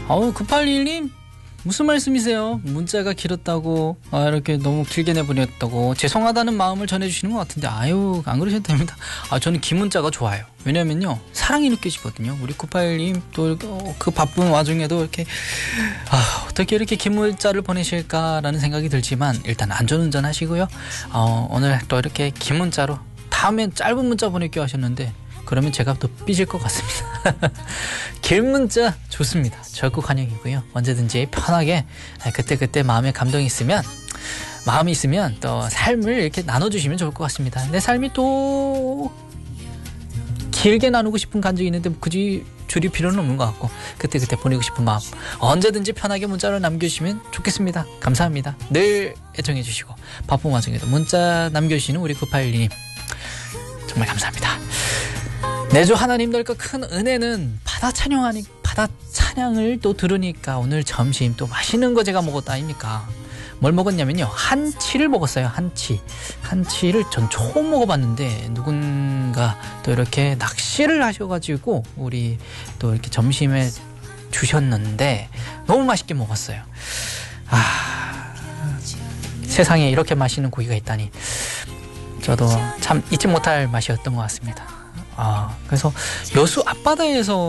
981님 무슨 말씀이세요? 문자가 길었다고 이렇게 너무 길게 내보냈다고 죄송하다는 마음을 전해주시는 것 같은데 아유 안 그러셔도 됩니다. 저는 긴 문자가 좋아요. 왜냐면요 사랑이 느껴지거든요. 우리 981님 또 그 바쁜 와중에도 이렇게 어떻게 이렇게 긴 문자를 보내실까라는 생각이 들지만 일단 안전운전 하시고요. 오늘 또 이렇게 긴 문자로 다음엔 짧은 문자 보낼게요 하셨는데 그러면 제가 또 삐질 것 같습니다. 긴 문자 좋습니다. 적극 환영이고요. 언제든지 편하게 그때 마음에 감동이 있으면 마음이 있으면 또 삶을 이렇게 나눠주시면 좋을 것 같습니다. 내 삶이 또 길게 나누고 싶은 감정이 있는데 굳이 줄일 필요는 없는 것 같고 그때 보내고 싶은 마음 언제든지 편하게 문자로 남겨주시면 좋겠습니다. 감사합니다. 늘 애청해 주시고 바쁜 와중에도 문자 남겨주시는 우리 981님 정말 감사합니다. 내주 하나님들과 큰 은혜는 바다 찬양을 또 들으니까 오늘 점심 또 맛있는 거 제가 먹었다 아닙니까? 뭘 먹었냐면요 한치를 먹었어요. 한치를 전 처음 먹어봤는데 누군가 또 이렇게 낚시를 하셔가지고 우리 또 이렇게 점심에 주셨는데 너무 맛있게 먹었어요. 세상에 이렇게 맛있는 고기가 있다니 저도 참 잊지 못할 맛이었던 것 같습니다. 그래서 여수 앞바다에서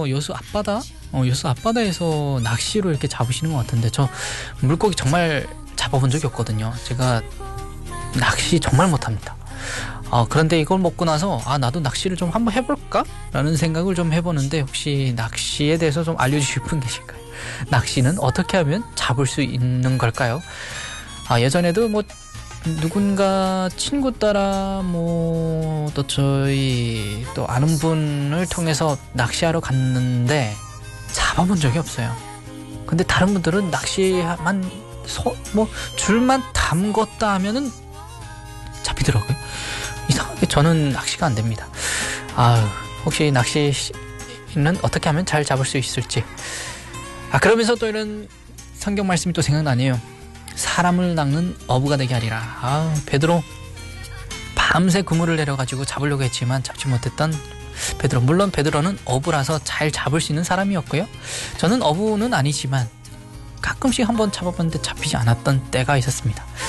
낚시로 이렇게 잡으시는 것 같은데 저 물고기 정말 잡아본 적이 없거든요. 제가 낚시 정말 못합니다. 그런데 이걸 먹고 나서 나도 낚시를 좀 한번 해볼까? 라는 생각을 좀 해보는데 혹시 낚시에 대해서 좀 알려주실 분 계실까요? 낚시는 어떻게 하면 잡을 수 있는 걸까요? 예전에도 누군가 친구 따라 또 저희 또 아는 분을 통해서 낚시하러 갔는데 잡아본 적이 없어요. 근데 다른 분들은 낚시만 줄만 담궜다 하면은 잡히더라고요. 이상하게 저는 낚시가 안 됩니다. 혹시 낚시는 어떻게 하면 잘 잡을 수 있을지. 그러면서 또 이런 성경 말씀이 또 생각나네요. 사람을 낚는 어부가 되게 하리라. 베드로 밤새 그물을 내려가지고 잡으려고 했지만 잡지 못했던 베드로. 물론 베드로는 어부라서 잘 잡을 수 있는 사람이었고요. 저는 어부는 아니지만 가끔씩 한번 잡아봤는데 잡히지 않았던 때가 있었습니다.